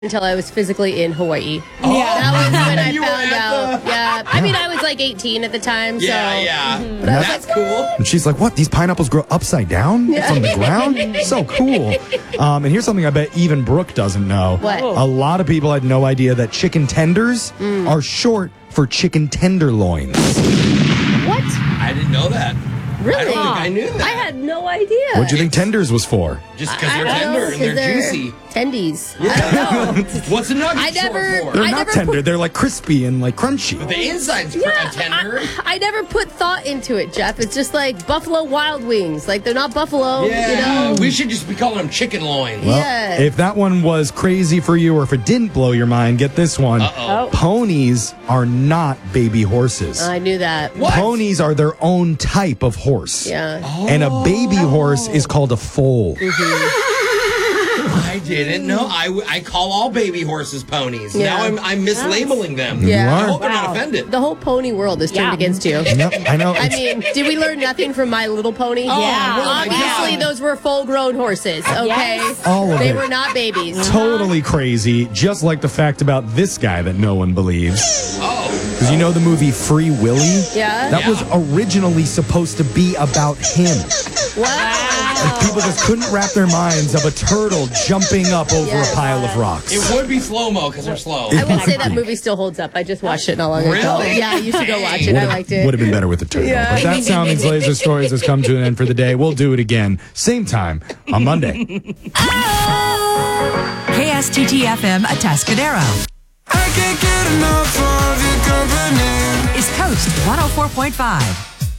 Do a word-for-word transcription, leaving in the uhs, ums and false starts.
until I was physically in Hawaii. Oh, yeah. That was when I you found were out. the... Yeah. I mean, I was like eighteen at the time. Yeah, so. yeah. Mm-hmm. That's like, cool. And she's like, what? These pineapples grow upside down Yeah. from the ground? So cool. Um, and here's something I bet even Brooke doesn't know. What? A lot of people had no idea that chicken tenders Mm. are short for chicken tenderloins. What? I didn't know that. Really? I don't think I knew that. I had no idea. What'd you think tenders was for? Just because I they're don't know, tender and 'cause they're, they're juicy. Tendies. Yeah. I don't know. What's a nugget I never- short for? They're I not never tender. put- They're like crispy and like crunchy. But the inside's Yeah, tender. I, I never put thought into it, Jeff. It's just like Buffalo Wild Wings. Like, they're not buffalo, yeah. you know? We should just be calling them chicken loins. Well, Yeah. if that one was crazy for you or if it didn't blow your mind, get this one. Uh-oh. Ponies are not baby horses. I knew that. What? Ponies are their own type of horse. Yeah. And a baby horse is called a foal. I didn't know. I, w- I call all baby horses ponies. Yeah. Now I'm, I'm mislabeling them. Yeah. I You hope are. they're not offended. The whole pony world is turned Yeah. against you. Yep, I know. I It's- mean, did we learn nothing from My Little Pony? Oh, Yeah. oh my Obviously, God. those were full-grown horses, okay? Yes. All of They it. were not babies. Totally crazy, just like the fact about this guy that no one believes. Oh. Because you know the movie Free Willy? Yeah? That was originally supposed to be about him. Wow. And people just couldn't wrap their minds of a turtle jumping up over Yes. a pile of rocks. It would be slow-mo because they're slow. I will say that movie still holds up. I just watched it not long ago. Really? Yeah, you should go watch it. I liked it. Would have been better with the turtle. Yeah. But that Soundings Laser Stories has come to an end for the day. We'll do it again, same time on Monday. K S T T F M Atascadero I can't get enough of your company. is Coast one oh four point five.